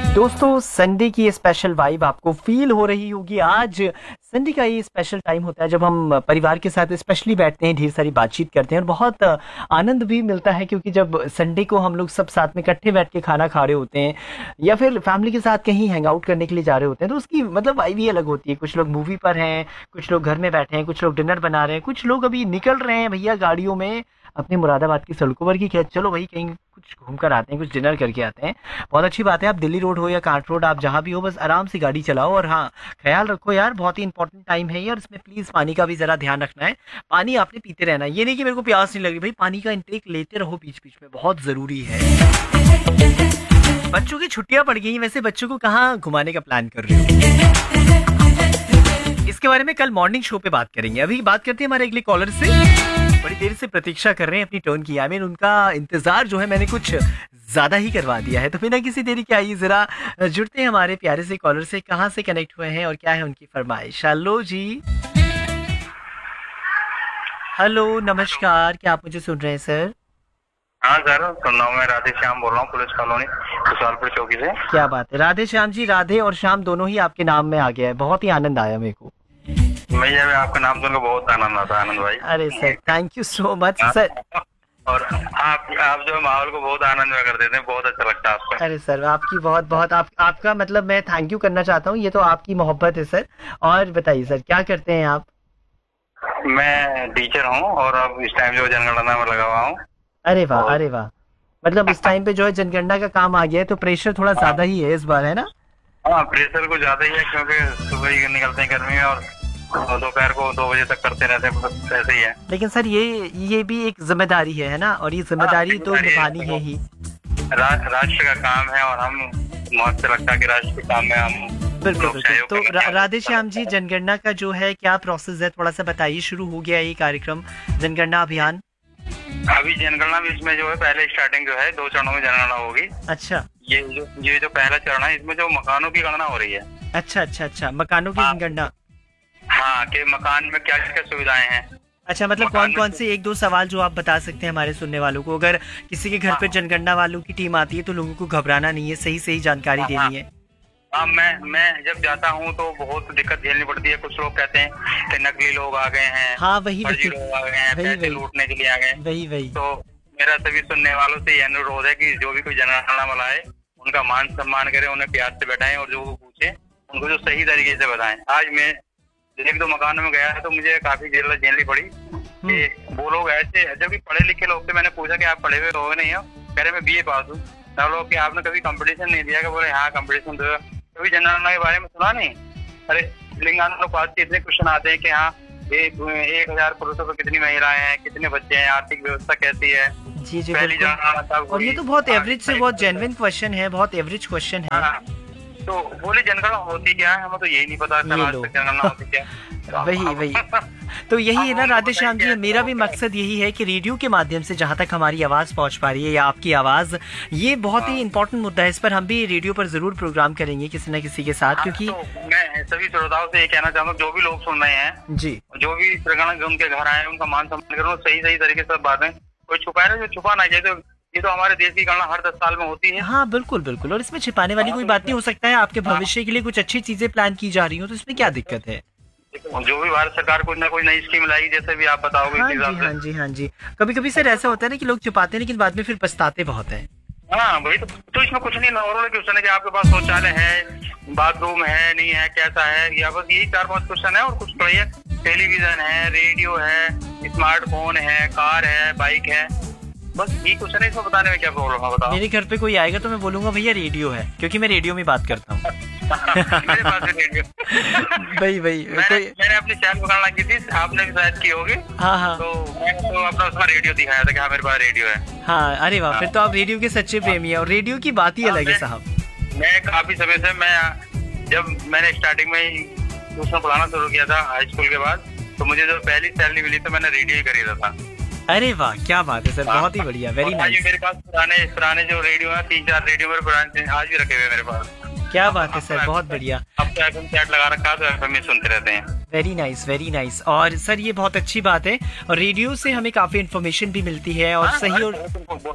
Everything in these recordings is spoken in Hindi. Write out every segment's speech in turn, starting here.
दोस्तों संडे की ये स्पेशल वाइब आपको फील हो रही होगी। आज संडे का ये स्पेशल टाइम होता है जब हम परिवार के साथ स्पेशली बैठते हैं, ढेर सारी बातचीत करते हैं और बहुत आनंद भी मिलता है, क्योंकि जब संडे को हम लोग सब साथ में इकट्ठे बैठ के खाना खा रहे होते हैं या फिर फैमिली के साथ कहीं हैंग आउट करने के लिए जा रहे होते हैं, तो उसकी मतलब वाइब ही अलग होती है। कुछ लोग मूवी पर हैं, कुछ लोग घर में बैठे हैं, कुछ लोग डिनर बना रहे हैं, कुछ लोग अभी निकल रहे हैं भैया गाड़ियों में अपने मुरादाबाद की सड़कों पर, की चलो भाई कहीं कुछ घूम कर आते हैं, कुछ डिनर करके आते हैं। बहुत अच्छी बात है। आप दिल्ली रोड हो या कांट रोड, आप जहाँ भी हो बस आराम से गाड़ी चलाओ और हाँ, ख्याल रखो यार, बहुत ही इंपॉर्टेंट टाइम है ये और इसमें प्लीज पानी का भी जरा ध्यान रखना है। पानी आपने पीते रहना है, ये नहीं कि मेरे को प्यास नहीं लग रही, भाई पानी का इंटेक लेते रहो बीच बीच में, बहुत जरूरी है। बच्चों की छुट्टियां पड़ गई, वैसे बच्चों को कहाँ घुमाने का प्लान कर रहे हो? इसके बारे में कल मॉर्निंग शो पे बात करेंगे। अभी बात करते हैं हमारे अगले कॉलर से। बड़ी देर से प्रतीक्षा कर रहे हैं अपनी टर्न की, आई मीन उनका इंतजार जो है मैंने कुछ ज्यादा ही करवा दिया है। तो बिना किसी देरी के आइए जरा जुड़ते हैं हमारे प्यारे से कॉलर से, कहाँ से कनेक्ट हुए हैं और क्या है उनकी फरमाइश। हेलो जी। हेलो नमस्कार, क्या आप मुझे सुन रहे हैं सर? हाँ सर, सुन रहा हूँ। मैं राधे श्याम बोल रहा हूँ, पुलिस कॉलोनी खुशहालपुर चौकी से। क्या बात है, राधे श्याम जी। राधे और श्याम दोनों ही आपके नाम में आ गया है, बहुत ही आनंद आया मेरे को। भैया मैं आपका नाम सुनकर बहुत आनंद आता है आनंद भाई। अरे sir thank you so much sir. और आप जो माहौल को बहुत आनंद में कर देते हैं, बहुत अच्छा लगता है आपका। अरे सर आपकी बहुत बहुत आपका मतलब मैं थैंक यू करना चाहता हूँ, ये तो आपकी मोहब्बत है सर। और बताइए सर क्या करते हैं आप? मैं टीचर हूँ और अब इस टाइम जो जनगणना में लगा हुआ हूँ। अरे वाह अरे वाह, मतलब इस टाइम पे जो है जनगणना का काम आ गया है तो प्रेशर थोड़ा ज्यादा ही है इस बार, है ना? हाँ, प्रेशर को ज्यादा ही है क्योंकि सुबह ही निकलते हैं गर्मी में और दोपहर को 2 बजे तक करते रहते हैं, बस ऐसे ही है। लेकिन सर ये भी एक जिम्मेदारी है ना, और ये जिम्मेदारी तो निभानी है ही। राष्ट्र का काम है और हम मुझे लगता है कि राष्ट्र के काम में हम बिल्कुल बिल्कुल। तो राधे श्याम जी, जनगणना का जो है क्या प्रोसेस है, थोड़ा सा बताइए। शुरू हो गया ये कार्यक्रम जनगणना अभियान? अभी जनगणना में इसमें जो है पहले स्टार्टिंग जो है 2 चरणों में जनगणना होगी। अच्छा, ये जो पहला चरण है इसमें जो मकानों की गणना हो रही है। अच्छा, मकानों की जनगणना। हाँ, कि मकान में क्या क्या सुविधाएं हैं। अच्छा, मतलब कौन कौन से 1-2 सवाल जो आप बता सकते हैं हमारे सुनने वालों को? अगर किसी के घर पे जनगणना वालों की टीम आती है तो लोगों को घबराना नहीं है, सही जानकारी देनी है। हाँ, मैं जब जाता हूँ तो बहुत दिक्कत झेलनी पड़ती है। कुछ लोग कहते हैं कि नकली लोग आ गए हैं, हाँ वही लोग आ गए हैं, पैसे लूटने के लिए आ गए। वही तो मेरा सभी सुनने वालों से ये अनुरोध है कि जो भी कोई जनगणना वाला है उनका मान सम्मान करें, उन्हें प्यार से बैठाएं और जो वो पूछे उनको जो सही तरीके से बताएं। आज मैं 1-2 मकानों में गया तो मुझे काफी झेलनी पड़ी कि वो लोग ऐसे, जबकि पढ़े लिखे लोग थे। मैंने पूछा कि आप पढ़े हुए हो नहीं हो? कह रहे मैं BA पास हूँ। लोग कि आपने कभी कंपटीशन नहीं दिया? बोले हाँ कंपटीशन तो कभी जनगणना के बारे में सुना नहीं। अरे लिंगानुपात के इतने क्वेश्चन आते हैं कि हाँ 1000 पुरुषों पर कितनी महिलाएं हैं, कितने बच्चे हैं, आर्थिक व्यवस्था कैसी है। जी पहली जनगणना। और ये तो बहुत एवरेज से बहुत जेन्युइन क्वेश्चन है, बहुत एवरेज क्वेश्चन है। तो बोले जनगणना होती क्या है? हमें तो यही नहीं पता जनगणना होती क्या। वही तो यही है ना राधे श्याम जी, मेरा भी मकसद यही है कि रेडियो के माध्यम से जहाँ तक हमारी आवाज पहुँच पा रही है या आपकी आवाज, ये बहुत ही इम्पोर्टेंट मुद्दा है। इस पर हम भी रेडियो पर जरूर प्रोग्राम करेंगे किसी न किसी के साथ, क्योंकि तो मैं सभी श्रोताओं से ये कहना चाहूँगा, जो भी लोग सुन रहे हैं जी, जो भी जनगणना उनके घर आए उनका मान सम्मान करो, सही तरीके से बातें। कोई छुपाए ना, जो छुपा ना जाए। तो ये तो हमारे देश की गणना हर 10 साल में होती है। हाँ बिल्कुल, और इसमें छिपाने वाली कोई बात नहीं। हो सकता है आपके भविष्य के लिए कुछ अच्छी चीजें प्लान की जा रही हो, तो इसमें क्या दिक्कत है? जो भी भारत सरकार कुछ ना कोई नई स्कीम लाएगी, जैसे भी आप बताओगे। हाँ जी। कभी सर ऐसा होता है ना कि लोग छुपाते हैं लेकिन बाद में फिर पछताते बहुत है। हाँ वही तो इसमें कुछ नहीं, नॉर्मल क्वेश्चन है कि आपके पास शौचालय है, बाथरूम है, नहीं है, कैसा है, या बस यही 4-5 क्वेश्चन है और कुछ तो है। टेलीविजन है, रेडियो है, स्मार्टफोन है, कार है, बाइक है, बस यही क्वेश्चन है। इसमें बताने में क्या प्रॉब्लम है बताओ? मेरे घर पे कोई आएगा तो मैं बोलूंगा भैया रेडियो है, क्योंकि मैं रेडियो में बात करता हूँ। मेरे पास भी रेडियो। वही मैंने अपनी चैनल गणना की थी, आपने भी शायद की होगी। हाँ तो मैंने तो अपना उसका रेडियो दिखाया था कि हाँ मेरे पास रेडियो है। हाँ अरे वाह, फिर तो आप रेडियो के सच्चे प्रेमी है और रेडियो की बात ही अलग है साहब। मैं काफी समय से जब मैंने स्टार्टिंग में ही ट्यूशन पढ़ाना शुरू किया था हाई स्कूल के बाद, तो मुझे जो पहली सैलरी मिली तो मैंने रेडियो ही खरीदा था। अरे वाह क्या बात है सर, बहुत ही बढ़िया, वेरी नाइस। मेरे पास पुराने जो रेडियो है, 3-4 रेडियो मेरे पुराने आज भी रखे हुए मेरे पास। क्या बात है सर, बहुत बढ़िया। अब तो FM सेट लगा रखा है तो FM में सुनते रहते हैं। Very nice. और सर ये बहुत अच्छी बात है, और रेडियो से हमें काफी इन्फॉर्मेशन भी मिलती है और सही और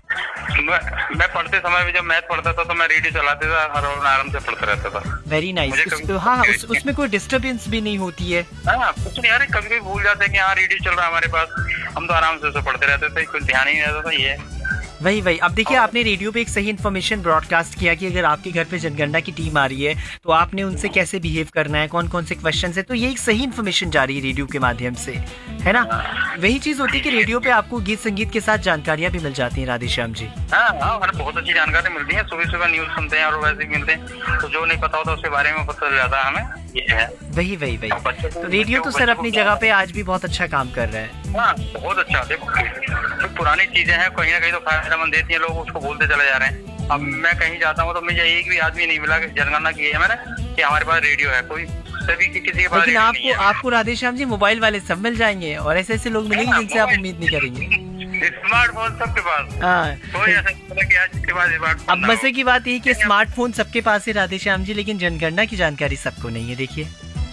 मैं पढ़ते समय भी जब मैथ पढ़ता था तो मैं रेडियो चलाते था और आराम से पढ़ता रहता था। Very nice. तो हाँ, उसमें कोई डिस्टरबेंस भी नहीं होती है। हाँ कुछ नहीं, अरे कभी कभी भूल जाते हैं कि हाँ रेडियो चल रहा है हमारे पास, हम तो आराम से उसे पढ़ते रहते थे, कुछ ध्यान ही नहीं रहता था। ये वही अब देखिए, आपने रेडियो पे एक सही इन्फॉर्मेशन ब्रॉडकास्ट किया कि अगर आपके घर पे जनगणना की टीम आ रही है तो आपने उनसे कैसे बिहेव करना है, कौन कौन से क्वेश्चन है, तो ये एक सही इन्फॉर्मेशन जा रही है रेडियो के माध्यम से, है ना। वही चीज होती है कि रेडियो पे आपको गीत संगीत के साथ जानकारियां भी मिल जाती हैं राधेश्याम जी। हाँ हमारे बहुत अच्छी जानकारी मिलती है, सुबह सुबह न्यूज सुनते हैं और वैसे भी मिलते हैं, तो जो नहीं पता होता उसके बारे में पता चल जाता है हमें। ये है वही तो रेडियो तो सर अपनी जगह पे आज भी बहुत अच्छा काम कर रहा है। हाँ बहुत अच्छा। देखो तो पुरानी चीजें हैं, कहीं ना कहीं तो फायदेमंद देती है, लोग उसको बोलते चले जा रहे हैं। अब मैं कहीं जाता हूँ तो मुझे एक भी आदमी नहीं मिला कि जनगणना की है मैंने कि हमारे पास रेडियो है, कोई सभी किसी के पास। लेकिन आपको राधेश्याम जी मोबाइल वाले सब मिल जाएंगे और ऐसे ऐसे लोग मिलेंगे जिनसे आप उम्मीद नहीं करेंगे। स्मार्टफोन सबके पास। हाँ कोई ऐसा नहीं कि आज के पास स्मार्टफोन। अब मजे की बात यही कि स्मार्टफोन सबके पास है राधेश्याम जी, लेकिन जनगणना की जानकारी सबको नहीं है। देखिए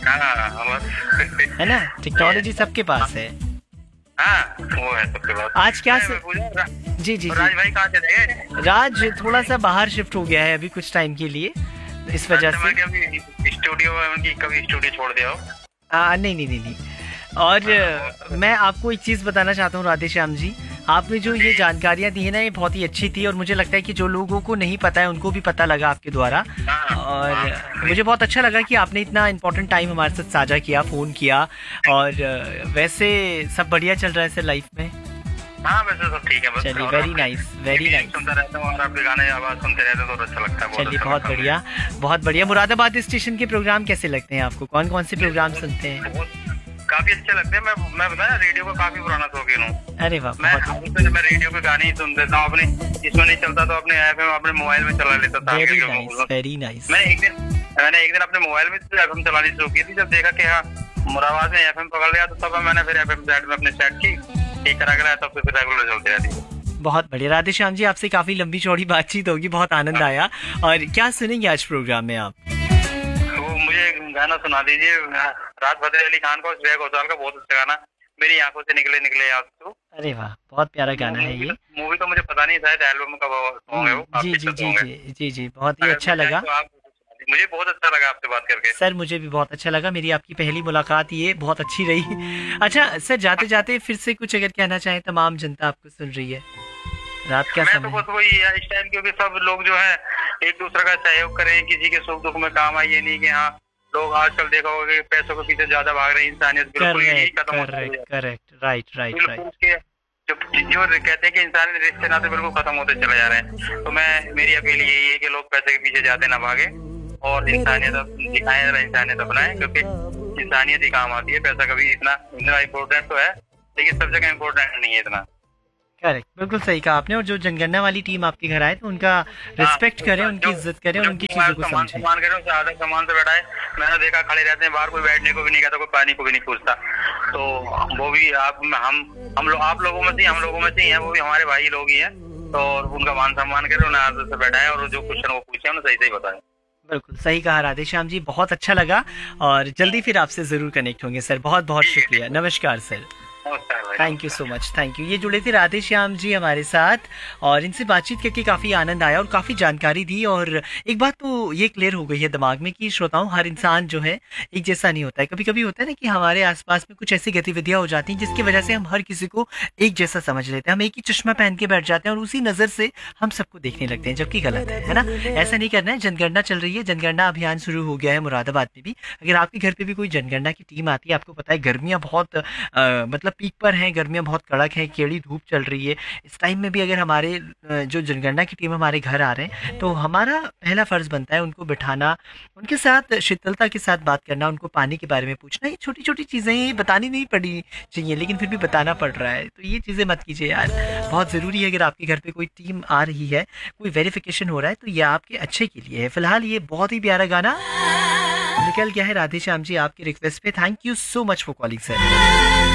है ना, टेक्नोलॉजी सबके पास है। हाँ वो है सबके पास। आज क्या जी राज भाई कहाँ चले गए? राज थोड़ा सा बाहर शिफ्ट हो गया है अभी कुछ टाइम के लिए, इस वजह से स्टूडियो में उनकी कभी स्टूडियो छोड़ दिया हो? नहीं। और मैं आपको एक चीज बताना चाहता हूँ राधेश्याम जी, आपने जो ये जानकारियां दी है ना, ये बहुत ही अच्छी थी और मुझे लगता है कि जो लोगों को नहीं पता है उनको भी पता लगा आपके द्वारा। और मुझे बहुत अच्छा लगा कि आपने इतना इम्पोर्टेंट टाइम हमारे साथ साझा किया, फोन किया। और वैसे सब बढ़िया चल रहा है सर लाइफ में? हाँ वैसे सब ठीक है, बस चलिए वेरी नाइस सुनता रहता हूँ और आपके गाने आवाज सुनते रहते हैं तो अच्छा लगता है। चलिए बहुत बढ़िया। मुरादाबाद स्टेशन के प्रोग्राम कैसे लगते हैं आपको? कौन कौन से प्रोग्राम सुनते हैं? काफी अच्छे लगते हैं। मैं बताया रेडियो का काफी पुराना शौकीन हूँ। अरे वाह, मैं रेडियो पे गाने ही सुन देता हूँ, अपने इसमें नहीं चलता तो अपने एफएम अपने मोबाइल में चला लेता था। Very nice. मैंने एक दिन अपने मोबाइल में एफएम चलानी शुरू की थी, जब देखा कि हाँ मुरादाबाद में एफएम पकड़ लिया तो तब मैंने फिर एफएम सेट में अपने सेट की ठीक करा कर, तब फिर रेगुलर चलती रहती। बहुत बढ़िया राधेश्याम जी, आपसे काफी लंबी चौड़ी बातचीत होगी, बहुत आनंद आया। और क्या सुनेंगे आज प्रोग्राम में आप? मुझे गाना सुना दीजिए, राहत फतेह अली खान का, श्रेया घोषाल का बहुत अच्छा गाना, मेरी आंखों से निकले आंसू। अरे वाह, बहुत प्यारा गाना है ये। मूवी तो मुझे पता नहीं, शायद एल्बम का सॉन्ग है वो। जी बहुत ही अच्छा लगा। मुझे बहुत अच्छा लगा आपसे बात करके। सर मुझे भी बहुत अच्छा लगा, मेरी आपकी पहली मुलाकात ये बहुत अच्छी रही। अच्छा सर, जाते जाते फिर से कुछ अगर कहना चाहें, तमाम जनता आपको सुन रही है, रात का समय। मैं तो बस वही है इस टाइम, क्योंकि सब लोग जो है एक दूसरे का सहयोग करें, किसी के सुख दुख में काम आए। ये नहीं कि हाँ लोग आजकल देखा होगा कि पैसों के पीछे ज्यादा भाग रहे हैं, इंसानियत बिल्कुल ही खत्म हो रही है। Correct, right. जो कहते हैं कि इंसानी रिश्ते नाते बिल्कुल खत्म होते चले जा रहे हैं, तो मेरी अपील यही है कि लोग पैसे के पीछे जाते ना भागे और इंसानियत दिखाएं, इंसानियत अपनाएं, क्योंकि इंसानियत ही काम आती है। पैसा कभी इतना इम्पोर्टेंट तो है, लेकिन सब जगह इम्पोर्टेंट नहीं है इतना। करेक्ट, बिल्कुल सही कहा आपने। और जो जनगणना वाली टीम आपके घर आए तो उनका रिस्पेक्ट करें, उनकी इज्जत करें और उनकी चीजों को समझें। सम्मान करें, उससे आदर सम्मान से बैठाए। मैंने देखा खड़े रहते हैं बाहर, कोई बैठने को भी नहीं कहता, कोई पानी को भी नहीं पूछता। तो वो भी आप लोगों में से, हम लोगों में से ही है, वो भी हमारे भाई लोग ही हैं। तो उनका मान सम्मान करें, उन्हें आदर से बैठाए और जो क्वेश्चन वो पूछे उन्हें सही बताए। बिल्कुल सही कहा राधेश्याम जी, बहुत अच्छा लगा और जल्दी फिर आपसे जरूर कनेक्ट होंगे सर। बहुत बहुत शुक्रिया, नमस्कार sir. Thank you so much, thank you. ये जुड़े थे राधेश्याम जी हमारे साथ और इनसे बातचीत करके काफ़ी आनंद आया और काफ़ी जानकारी दी। और एक बात तो ये क्लियर हो गई है दिमाग में कि श्रोताओं, हर इंसान जो है एक जैसा नहीं होता है। कभी कभी होता है ना कि हमारे आसपास में कुछ ऐसी गतिविधियां हो जाती हैं जिसकी वजह से हम हर किसी को एक जैसा समझ लेते हैं, हम एक ही चश्मा पहन के बैठ जाते हैं और उसी नज़र से हम सबको देखने लगते हैं, जबकि गलत है ना। ऐसा नहीं करना है। जनगणना चल रही है, जनगणना अभियान शुरू हो गया है मुरादाबाद में भी। अगर आपके घर पे भी कोई जनगणना की टीम आती है, आपको पता है गर्मियाँ बहुत मतलब पीक पर हैं, गर्मियाँ बहुत कड़क है, केड़ी धूप चल रही है, इस टाइम में भी अगर हमारे जो जनगणना की टीम हमारे घर आ रहे हैं तो हमारा पहला फर्ज बनता है उनको बिठाना, उनके साथ शीतलता के साथ बात करना, उनको पानी के बारे में पूछना। ये छोटी छोटी चीज़ें बतानी नहीं पड़ी चाहिए, लेकिन फिर भी बताना पड़ रहा है, तो ये चीज़ें मत कीजिए यार, बहुत ज़रूरी है। अगर आपके घर पे कोई टीम आ रही है, कोई वेरिफिकेशन हो रहा है, तो ये आपके अच्छे के लिए है। फिलहाल ये बहुत ही प्यारा गाना निकल गया है राधेश्याम जी आपकी रिक्वेस्ट पे। Thank you so much for calling sir.